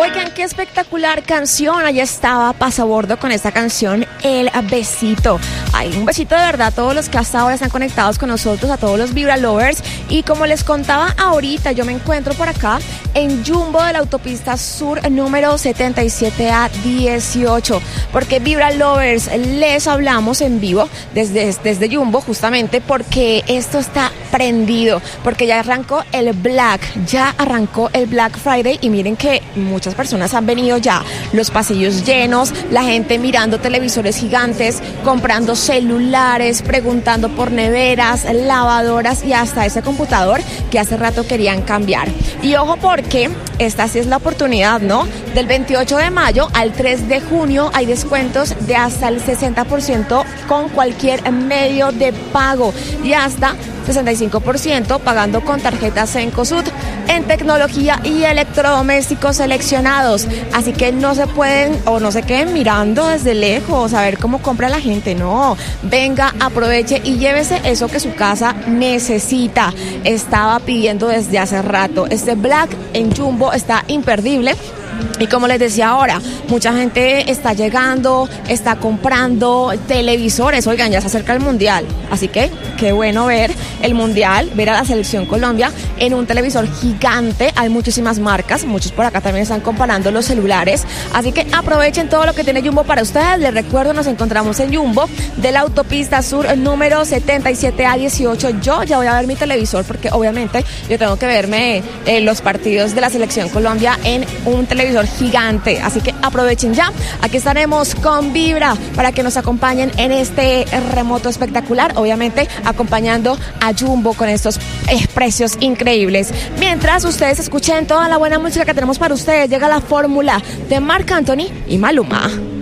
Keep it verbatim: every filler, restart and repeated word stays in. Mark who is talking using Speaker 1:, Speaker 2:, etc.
Speaker 1: Oigan, qué espectacular canción. Allá estaba Pasabordo con esta canción, El Besito. Ay, un besito de verdad a todos los que hasta ahora están conectados con nosotros, a todos los Vibra Lovers. Y como les contaba ahorita, yo me encuentro por acá en Jumbo de la autopista sur número setenta y siete A dieciocho, porque Vibra Lovers les hablamos en vivo desde, desde Jumbo, justamente porque esto está prendido, porque ya arrancó el Black, ya arrancó el Black Friday y miren que muchas personas han venido ya, los pasillos llenos, la gente mirando televisores gigantes, comprando celulares, preguntando por neveras, lavadoras y hasta ese computador que hace rato querían cambiar. Y ojo porque esta sí es la oportunidad, ¿no? Del veintiocho de mayo al tres de junio hay descuentos de hasta el sesenta por ciento con cualquier medio de pago y hasta sesenta y cinco por ciento pagando con tarjetas Cencosud en tecnología y electrodomésticos seleccionados. Así que no se pueden o no se queden mirando desde lejos a ver cómo compra la gente. No, venga, aproveche y llévese eso que su casa necesita. Estaba pidiendo desde hace rato. Este Black en Jumbo está imperdible. Y como les decía ahora, mucha gente está llegando, está comprando televisores. Oigan, ya se acerca el Mundial, así que qué bueno ver el Mundial, ver a la Selección Colombia en un televisor gigante. Hay muchísimas marcas, muchos por acá también están comparando los celulares, así que aprovechen todo lo que tiene Jumbo para ustedes. Les recuerdo, nos encontramos en Jumbo de la autopista sur número setenta y siete A dieciocho. Yo ya voy a ver mi televisor porque obviamente yo tengo que verme eh, los partidos de la Selección Colombia en un televisor gigante, así que aprovechen ya. Aquí estaremos con Vibra para que nos acompañen en este remoto espectacular, obviamente acompañando a Jumbo con estos eh, precios increíbles. Mientras ustedes escuchen toda la buena música que tenemos para ustedes, llega la fórmula de Marc Anthony y Maluma.